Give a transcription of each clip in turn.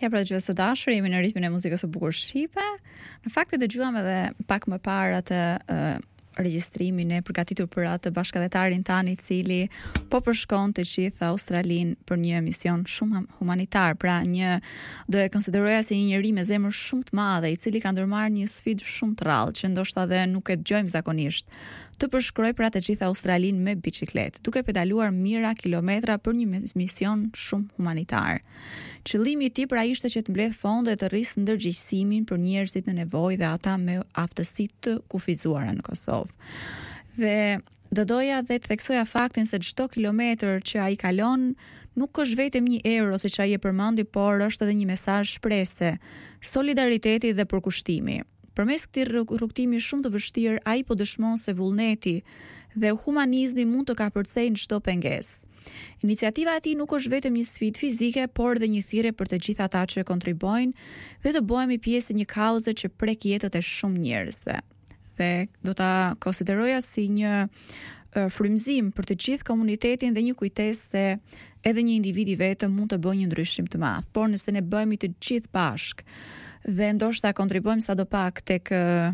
Ja, pra dëgjues së dashur, jemi në ritmin e muzikës së bukur shqipe. Në fakt e dëgjuam edhe pak më parë atë regjistrimin e përgatitur për atë bashkëdhetarin tani i cili po përshkon të gjithë Australinë për një mision shumë humanitar, pra do e konsideroja si një njerëz me zemër shumë të madhe, i cili ka ndërmarrë një sfidë shumë të rrallë, që ndoshta dhe nuk e dëgjojmë zakonisht, të përshkroj për atë gjithë Australinë me biçikletë, duke pedaluar mijëra kilometra për një mision shumë humanitar. Qëllimi i tij pra ishte që të mbledh fonde të rrisë ndërgjegjësimin për njerëzit në nevojë dhe ata me aftësi të kufizuara në Kosovë. Dhe do doja dhe të theksoja faktin se çdo kilometër që ai kalon nuk është vetëm €1 siç ai e përmendi, por është edhe një mesazh shprese, solidariteti dhe përkushtimi. Përmes këtij rrugtimi shumë të vështirë, ai po dëshmon se vullneti dhe humanizmi mund të kapërcejnë çdo pengesë. Iniciativa e tij nuk është vetëm një sfidë fizike, por edhe një thirrje për të gjithë ata që kontribojnë dhe të bëhemi pjesë e një kauze që prek jetët e shumë njerëzve. Dhe do ta konsideroja si një frymëzim për të gjithë komunitetin dhe një kujtesë se edhe një individ i vetëm mund të bëjë një ndryshim të madh, por nëse ne bëhemi të gjithë bashk dhe ndoshta kontribojmë sadopak tek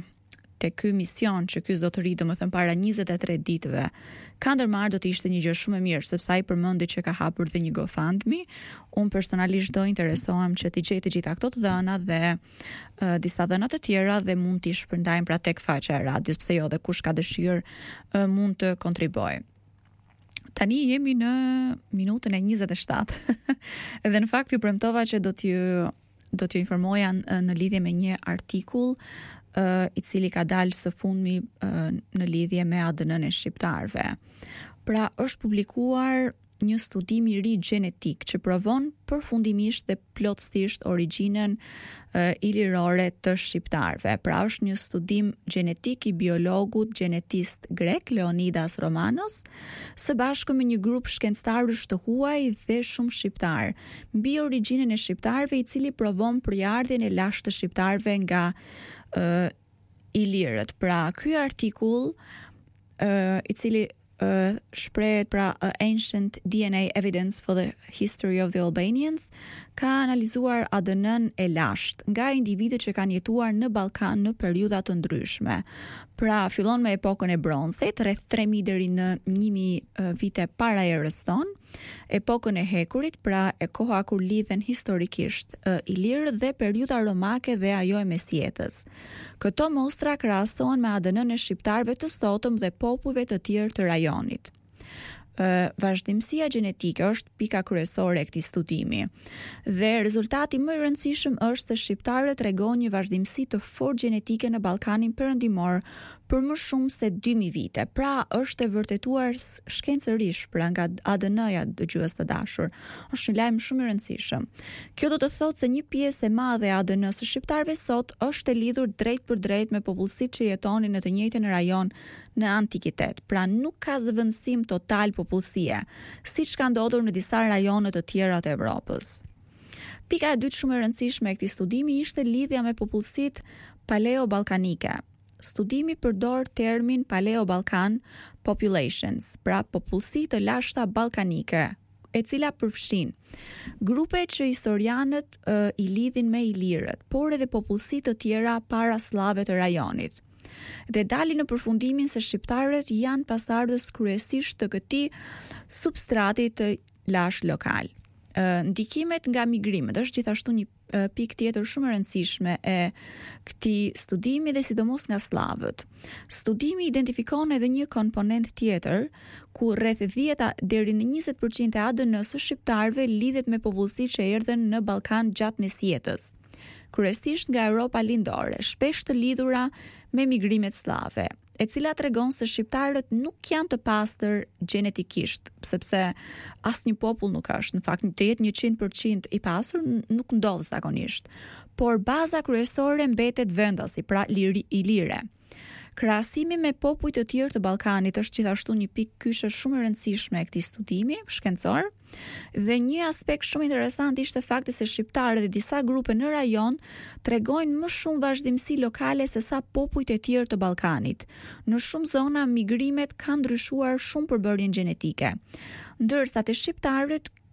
ky mision që ky zotëri, domethënë para 23 ditëve, ka ndërmarrë, do të ishte një gjë shumë e mirë, sepse ai përmendi që ka hapur dhe një GoFundMe. Unë personalisht do interesohem që të gjej të gjitha këto të dhëna dhe disa dhëna të tjera dhe mund t'i shpërndajmë pra tek faqja e radios, pse jo, dhe kush ka dëshirë mund të kontribojë. Tani jemi në minutën e 27. Edhe në fakt ju premtova që do t'ju informoja në lidhje me një artikull i cili ka dalë së fundmi në lidhje me ADN-n e shqiptarëve. Pra është publikuar një studim i ri gjenetik që provon përfundimisht dhe plotësisht origjinën ilirore të shqiptarëve. Pra është një studim gjenetik i biologut gjenetist grek Leonidas Romanos, së bashku me një grup shkencëtarësh të huaj dhe shumë shqiptar, mbi origjinën e shqiptarëve, i cili provon përjardhjen e lashtë të shqiptarëve nga ilirët. Pra ky artikull i cili shprehet pra Ancient DNA Evidence for the History of the Albanians, ka analizuar ADN-n e lashtë nga individët që kanë jetuar në Ballkan në periudha të ndryshme. Pra fillon me epokën e bronzit, rreth 3000 deri në 1000 vite para erës tonë, epokën e hekurit, pra e koha kur lidhen historikisht ilirët, dhe periudha romake dhe ajo e mesjetës. Këto mostra krahasohen me ADN-n e shqiptarëve të sotëm dhe popujve të tjerë të rajonit. Vazhdimësia gjenetike është pika kryesore e këtij studimi dhe rezultati më i rëndësishëm është se shqiptarët tregojnë një vazhdimësi të fortë gjenetike në Ballkanin Perëndimor për më shumë se 2000 vite. Pra është e vërtetuar shkencërisht pra nga ADN-ja, dëgjues të dashur. Është një lajm shumë i rëndësishëm. Kjo do të thotë se një pjesë e madhe e ADN-s së shqiptarëve sot është e lidhur drejt për drejt me popullsitë që jetonin në të njëjtin rajon në antikitet. Pra nuk ka zëvendësim total popullsie, siç ka ndodhur në disa rajone të tjera të Evropës. Pika e dytë shumë e rëndësishme e këtij studimi ishte lidhja me popullsitë paleo-ballkanike. Studimi përdor termin Paleo-Balkan populations, pra popullsi të lashta ballkanike, e cila përfshin grupe që historianët i lidhin me ilirët, por edhe popullsi të tjera para slave të rajonit. Dhe dalin në përfundimin se shqiptarët janë pasardhës kryesisht të këtij substrati të lashtë lokal. Ndikimet nga migrimet është gjithashtu një pikë tjetër shumë e rëndësishme e këtij studimi dhe sidomos nga slavët. Studimi identifikon edhe një komponent tjetër ku rreth 10 deri në 20% e ADN-s së shqiptarëve lidhet me popullsi që erdhen në Ballkan gjatë mesjetës, kryesisht nga Europa lindore, shpesh të lidhura me migrimet slave, e cila tregon se shqiptarët nuk janë të pastër gjenetikisht, sepse asnjë popull nuk është, në fakt të jetë 100% i pasur nuk ndodh zakonisht, por baza kryesore mbetet vendasi, pra ilire. Krahasimi me popujt të tjerë të Ballkanit është gjithashtu një pikë kyshe shumë e rëndësishme e këtij studimi shkencor, dhe një aspekt shumë interesant ishte fakti se shqiptarët dhe disa grupe në rajon tregojnë më shumë vazhdimsi lokale se sa popujt e tjerë të Ballkanit. Në shumë zona migrimet kanë ndryshuar shumë përbërjen gjenetike, ndërsa te shqiptarët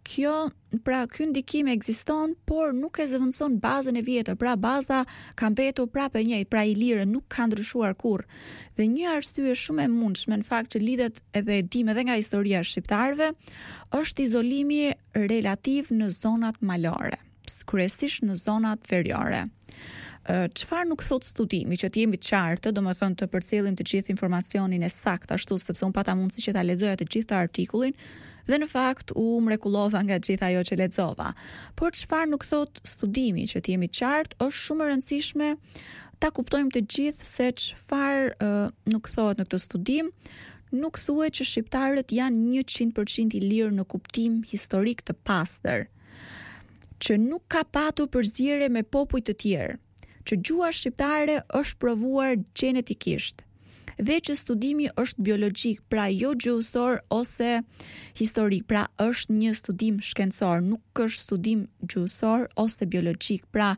ky ndikim ekziston, por nuk e zëvendëson bazën e vjetër. Pra baza ka mbetur prapë e njëjtë, pra Ilira nuk ka ndryshuar kurrë. Dhe një arsye shumë e mundshme në fakt që lidhet edhe e dim edhe nga historia e shqiptarëve, është izolimi relativ në zonat malore, kryesisht në zonat veriore. Çfarë nuk thot studimi, që të jemi të qartë, domethënë të përcjellim të gjithë informacionin e saktë ashtu, sepse un pata mundësi që ta lexoja të gjithë artikullin dhe në fakt u mrekullova nga gjithë ajo që lexova. Por çfarë nuk thot studimi, që të jemi të qartë, është shumë e rëndësishme ta kuptojmë të gjithë se çfarë nuk thohet në këtë studim. Nuk thuhet që shqiptarët janë 100% i lirë në kuptim historik të pastër, që nuk ka patur përzierje me popuj të tjerë, që gjuha shqiptare është provuar gjenetikisht dhe që studimi është biologjik, pra jo gjuhësor ose historik, pra është një studim shkencor, nuk është studim gjuhësor ose biologjik. Pra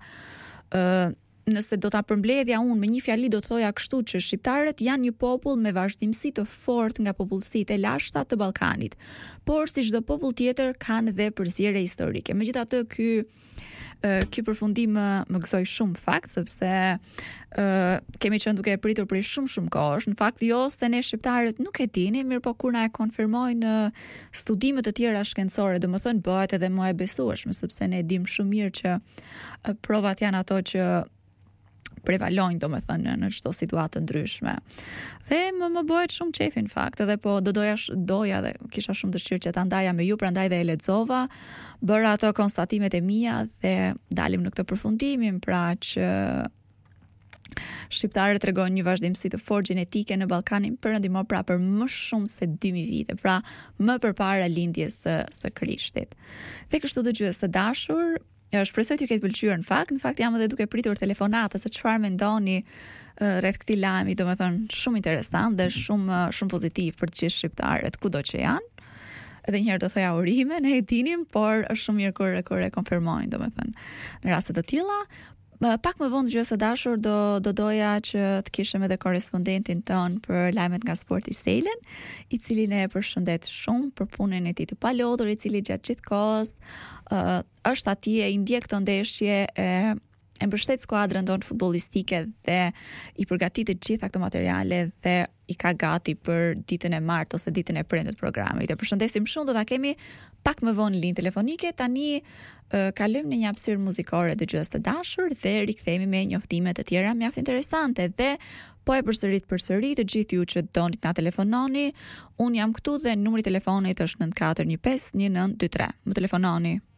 nëse do ta përmbledhja unë me një fjali do të thoja kështu që shqiptarët janë një popull me vazhdimsi të fortë nga popullsitë e lashta të Ballkanit, por si çdo popull tjetër kanë dhe përzierje historike. Megjithatë ky përfundim më gëzoi shumë fakt, sepse kemi qenë duke e pritur prej shumë kohësh. Në fakt jo se ne shqiptarët nuk e dinim, mirë po kur na e konfirmojnë studime të tjera shkencore, domethënë bëhet edhe më e besueshme, sepse ne dim shumë mirë që provat janë ato që prevalojnë domethënë në çdo situatë ndryshme. Dhe më bëhet shumë qefi në fakt, edhe po doja dhe kisha shumë dëshirë që ta ndaja me ju, prandaj dhe e lexova, bëra ato konstatimet e mia dhe dalim në këtë përfundimin, pra që shqiptarët tregojnë një vazhdimsi të fortë gjenetike në Ballkanin Perëndimor, pra për më shumë se 2000 vite, pra më përpara lindjes së Krishtit. Dhe kështu dëgjues të dashur, shpresoj t'ju ketë pëlqyer në fakt jam edhe duke pritur telefonata se çfarë mendoni rreth këtij lajmi, domethënë shumë interesant dhe shumë pozitiv për të gjithë shqiptarët kudo që janë. Edhe një herë do thoja urime, ne e dinim, por është shumë mirë kur e konfirmojnë, domethënë në raste të tilla. Pak më vonë dëgjues të dashur do doja që të kishim edhe korrespondentin ton për lajmet nga sporti Selen, i cili ne e përshëndet shumë për punën e tij të palodhur, i cili gjatë gjithë kohës është atje, i ndjek këtë ndeshje, e mbështet skuadrën tonë futbollistike dhe i përgatit të gjitha këto materiale dhe i ka gati për ditën e martë ose ditën e premte të programit. E përshëndesim shumë, do ta kemi pak më vonë në linjë telefonike. Tani kalojmë në një hapësirë muzikore dëgjues të dashur dhe rikthehemi me njoftime të tjera mjaft interesante dhe po e përsërit të gjithë ju që doni të na telefononi. Un jam këtu dhe numri i telefonit është 9415 1923. Më telefononi.